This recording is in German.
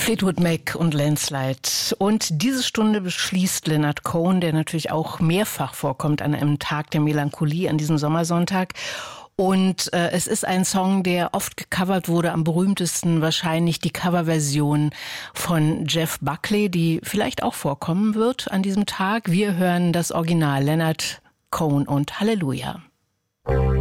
Fleetwood Mac und Landslide. Und diese Stunde beschließt Leonard Cohen, der natürlich auch mehrfach vorkommt an einem Tag der Melancholie, an diesem Sommersonntag. Und es ist ein Song, der oft gecovert wurde, am berühmtesten wahrscheinlich die Coverversion von Jeff Buckley, die vielleicht auch vorkommen wird an diesem Tag. Wir hören das Original, Leonard Cohen und Halleluja.